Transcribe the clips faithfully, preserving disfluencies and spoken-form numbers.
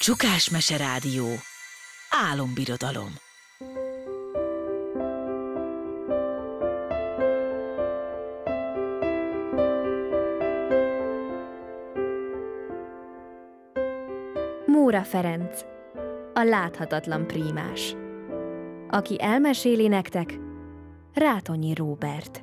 Csukás Mese Rádió. Álombirodalom. Móra Ferenc, a láthatatlan prímás. Aki elmeséli nektek, Rátonyi Róbert.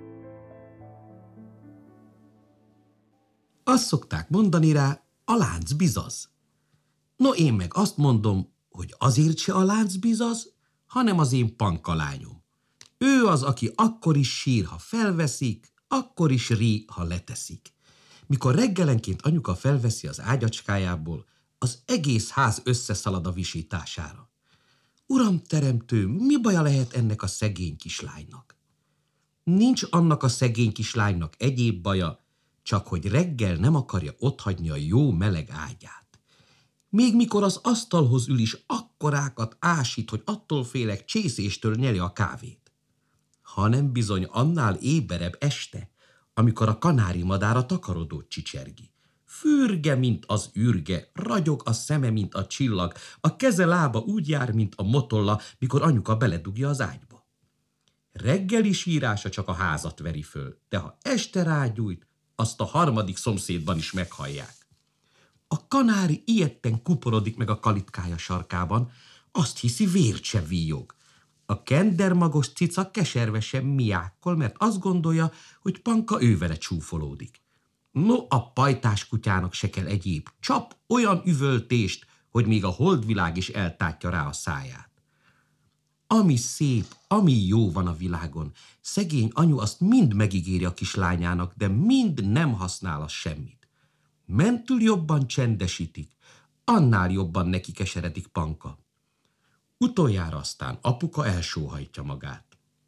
Azt szokták mondani rá, a lánc bizaz. No, én meg azt mondom, hogy azért se a lánc bizaz, hanem az én Panka lányom. Ő az, aki akkor is sír, ha felveszik, akkor is rí, ha leteszik. Mikor reggelenként anyuka felveszi az ágyacskájából, az egész ház összeszalad a visítására. Uram teremtő, mi baja lehet ennek a szegény kislánynak? Nincs annak a szegény kislánynak egyéb baja, csak hogy reggel nem akarja otthagyni a jó meleg ágyát. Még mikor az asztalhoz ül is, akkorákat ásít, hogy attól félek csészéstől nyeli a kávét. Hanem bizony annál éberebb este, amikor a kanári madár a takarodót csicsergi. Fürge, mint az ürge, ragyog a szeme, mint a csillag, a keze lába úgy jár, mint a motolla, mikor anyuka beledugja az ágyba. Reggeli sírása csak a házat veri föl, de ha este rágyújt, azt a harmadik szomszédban is meghallják. A kanári ijedten kuporodik meg a kalitkája sarkában, azt hiszi, vért se víjog. A kendermagos cica keservesen miákkol, mert azt gondolja, hogy Panka ővele csúfolódik. No, a pajtás kutyának se kell egyéb, csap olyan üvöltést, hogy még a holdvilág is eltátja rá a száját. Ami szép, ami jó van a világon, szegény anyu azt mind megígéri a kislányának, de mind nem használ az semmit. Mentül jobban csendesítik, annál jobban neki keseredik Panka. Utoljára aztán apuka elsóhajtja magát.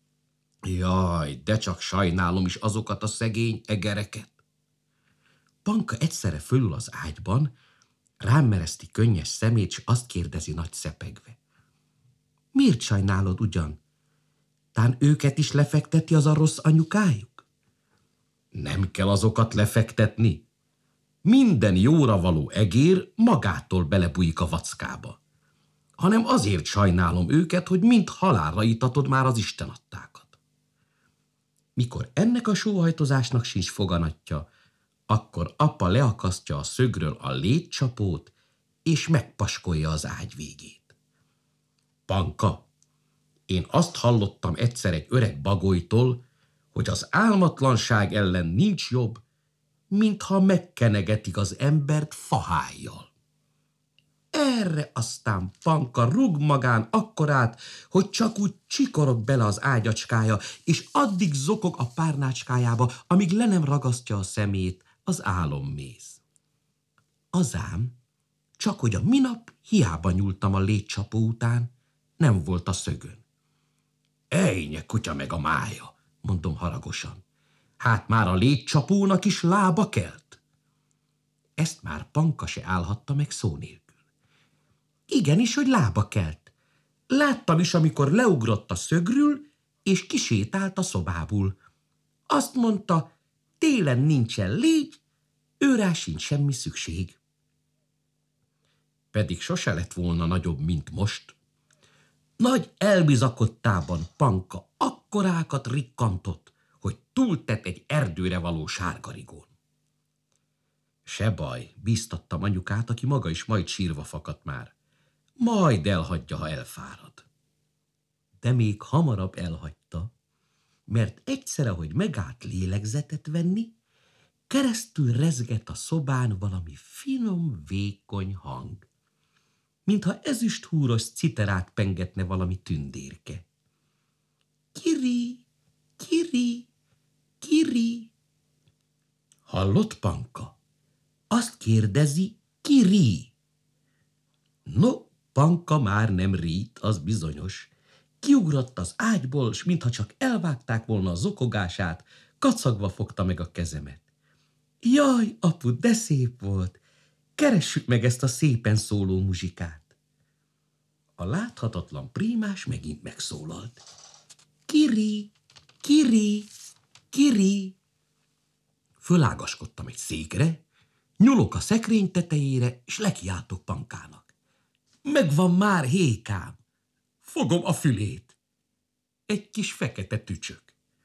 Jaj, de csak sajnálom is azokat a szegény egereket. Panka egyszerre fölül az ágyban, rám mereszti könnyes szemét, s azt kérdezi nagy szepegve. Miért sajnálod ugyan? Tán őket is lefekteti az a rossz anyukájuk? Nem kell azokat lefektetni. Minden jóra való egér magától belebújik a vackába. Hanem azért sajnálom őket, hogy mind halálra itatod már az istenadtákat. Mikor ennek a sóhajtozásnak sincs foganatja, akkor apa leakasztja a szögről a létcsapót, és megpaskolja az ágy végét. Panka, én azt hallottam egyszer egy öreg bagolytól, hogy az álmatlanság ellen nincs jobb, mintha megkenegetik az embert fahájjal. Erre aztán Panka rúg magán akkorát, hogy csak úgy csikorog bele az ágyacskája, és addig zokog a párnácskájába, amíg le nem ragasztja a szemét az álomméz. Azám, csak hogy a minap hiába nyúltam a létcsapó után, nem volt a szögön. Ejnye kutya meg a mája, mondom haragosan. Hát már a létcsapónak is lába kelt. Ezt már Panka se állhatta meg szó nélkül. Igenis, hogy lába kelt. Láttam is, amikor leugrott a szögről, és kisétált a szobából. Azt mondta, télen nincsen légy, őrá sincs semmi szükség. Pedig sose lett volna nagyobb, mint most. Nagy elbizakodtában Panka akkorákat rikkantott, hogy túltett egy erdőre való sárgarigón. Se baj, bíztattam anyukát, aki maga is majd sírva fakadt már. Majd elhagyja, ha elfárad. De még hamarabb elhagyta, mert egyszerre, hogy megállt lélegzetet venni, keresztül rezgett a szobán valami finom, vékony hang, mintha ezüsthúros citerát pengetne valami tündérke. Kiri, kiri, kiri. Hallott Panka? Azt kérdezi, kiri. No, Panka már nem rít, az bizonyos. Kiugrott az ágyból, s mintha csak elvágták volna a zokogását, kacagva fogta meg a kezemet. Jaj, apu, de szép volt! Keressük meg ezt a szépen szóló muzsikát. A láthatatlan prímás megint megszólalt. Kiri, kiri, kiri. Fölágaskodtam egy székre, nyúlok a szekrény tetejére, és lekiáltok Pankának. Megvan már hékám. Fogom a fülét. Egy kis fekete tücsök.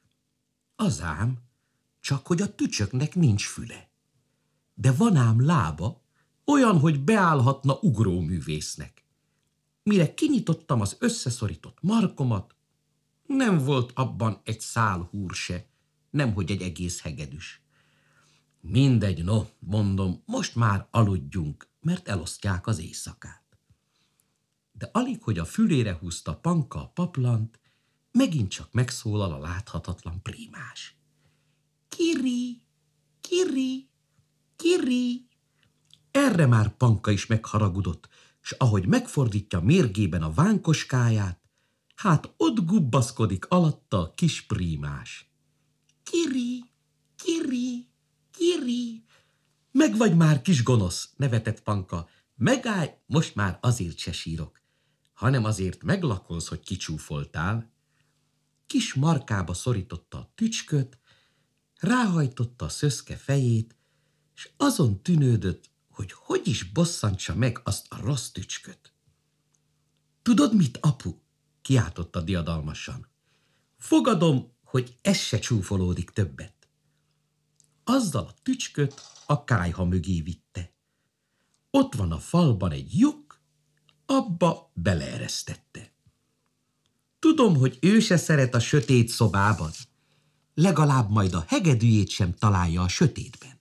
Az ám, csak hogy a tücsöknek nincs füle. De van ám lába, olyan, hogy beállhatna ugróművésznek. Mire kinyitottam az összeszorított markomat, nem volt abban egy szál húr se, nemhogy egy egész hegedűs. Mindegy, no, mondom, most már aludjunk, mert elosztják az éjszakát. De alig, hogy a fülére húzta Panka a paplant, megint csak megszólal a láthatatlan prímás. Kiri, kiri, kiri. Erre már Panka is megharagudott, s ahogy megfordítja mérgében a vánkoskáját, hát ott gubbaszkodik alatta a kis prímás. Kiri, kiri, kiri. Meg vagy már, kis gonosz, nevetett Panka. Megállj, most már azért se sírok, hanem azért meglakolsz, hogy kicsúfoltál. Kis markába szorította a tücsköt, ráhajtotta a szöszke fejét, és azon tűnődött, hogy hogy is bosszantsa meg azt a rossz tücsköt. Tudod mit, apu? Kiáltotta diadalmasan. Fogadom, hogy ez se csúfolódik többet. Azzal a tücsköt a kályha mögé vitte. Ott van a falban egy lyuk, abba beleeresztette. Tudom, hogy ő se szeret a sötét szobában. Legalább majd a hegedűjét sem találja a sötétben.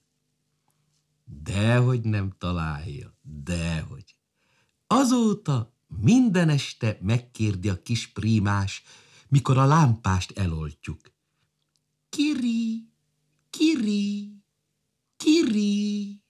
Dehogy nem találja, dehogy. Azóta minden este megkérdi a kis prímás, mikor a lámpást eloltjuk. Kiri, kiri, kiri.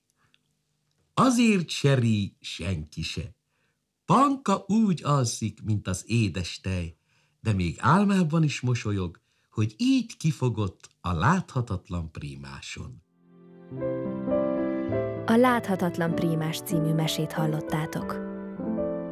Azért se rí senki se. Panka úgy alszik, mint az édes tej, de még álmában is mosolyog, hogy így kifogott a láthatatlan prímáson. A Láthatatlan prímás című mesét hallottátok.